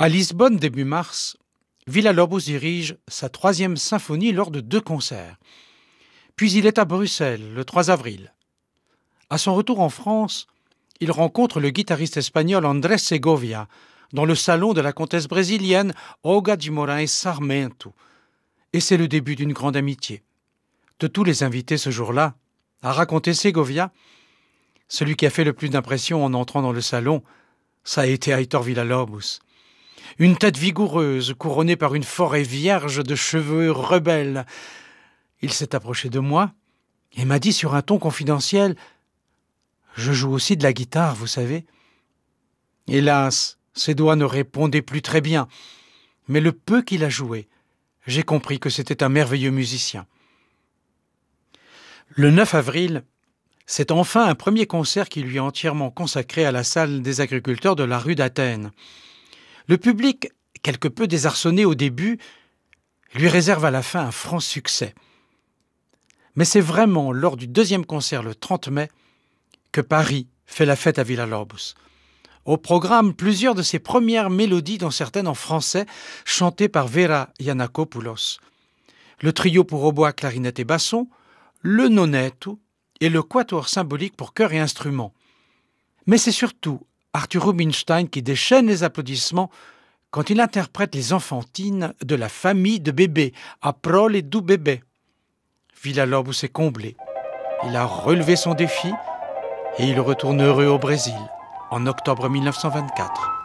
À Lisbonne, début mars, Villa-Lobos dirige sa 3e symphonie lors de 2 concerts. Puis il est à Bruxelles le 3 avril. À son retour en France, il rencontre le guitariste espagnol Andrés Segovia dans le salon de la comtesse brésilienne Olga Guimarães Sarmento. Et c'est le début d'une grande amitié. De tous les invités ce jour-là, a raconté Segovia, celui qui a fait le plus d'impression en entrant dans le salon, ça a été Aitor Villa-Lobos. Une tête vigoureuse, couronnée par une forêt vierge de cheveux rebelles. Il s'est approché de moi et m'a dit sur un ton confidentiel « Je joue aussi de la guitare, vous savez ?» Hélas, ses doigts ne répondaient plus très bien, mais le peu qu'il a joué, j'ai compris que c'était un merveilleux musicien. Le 9 avril, c'est enfin un premier concert qui lui est entièrement consacré à la salle des agriculteurs de la rue d'Athènes. Le public, quelque peu désarçonné au début, lui réserve à la fin un franc succès. Mais c'est vraiment lors du 2e concert le 30 mai que Paris fait la fête à Villa-Lobos. Au programme, plusieurs de ses premières mélodies, dont certaines en français, chantées par Vera Giannakopoulos. Le trio pour hautbois, clarinette et basson, le nonetto et le quatuor symbolique pour chœur et instruments. Mais c'est surtout Arthur Rubinstein qui déchaîne les applaudissements quand il interprète les enfantines de la famille de bébés, A prole do bebê. Villa-Lobos est comblé. Il a relevé son défi et il retourne heureux au Brésil en octobre 1924.